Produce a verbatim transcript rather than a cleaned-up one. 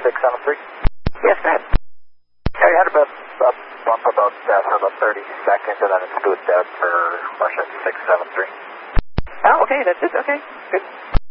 six seven three. Yes, go ahead. Yeah, you had about a bump about uh, for about thirty seconds, and then it stood out for Russia six seven three. Oh, okay, that's it. Okay, good.